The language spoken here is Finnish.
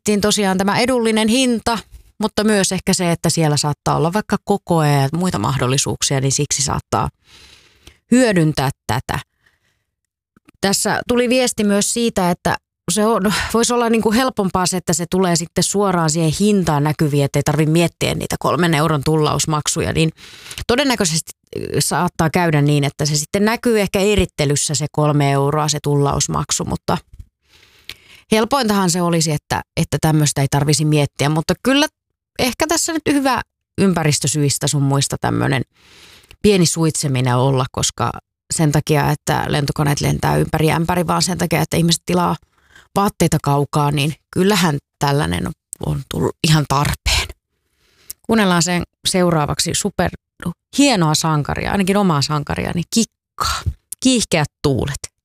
mietittiin tosiaan tämä edullinen hinta, mutta myös ehkä se, että siellä saattaa olla vaikka koko ajan muita mahdollisuuksia, niin siksi saattaa hyödyntää tätä. Tässä tuli viesti myös siitä, että voisi olla niin kuin helpompaa se, että se tulee sitten suoraan siihen hintaan näkyviin, ettei tarvitse miettiä niitä 3 euron tullausmaksuja, niin todennäköisesti saattaa käydä niin, että se sitten näkyy ehkä erittelyssä se 3 euroa se tullausmaksu, mutta helpointahan se olisi, että tämmöistä ei tarvisi miettiä, mutta kyllä ehkä tässä nyt hyvä ympäristösyistä sun muista tämmöinen pieni suitseminen olla, koska sen takia, että lentokoneet lentää ympäri ämpäri, vaan sen takia, että ihmiset tilaa vaatteita kaukaa, niin kyllähän tällainen on tullut ihan tarpeen. Kuunnellaan sen seuraavaksi hienoa sankaria, ainakin omaa sankariani, Kikkaa. Kiihkeät tuulet.